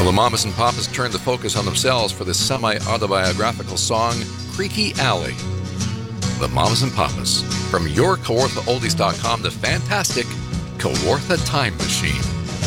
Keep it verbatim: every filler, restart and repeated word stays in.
Well, the Mamas and Papas turned the focus on themselves for the semi-autobiographical song Creaky Alley. The Mamas and Papas, from your Kawartha Oldies dot com, the fantastic Kawartha Time Machine.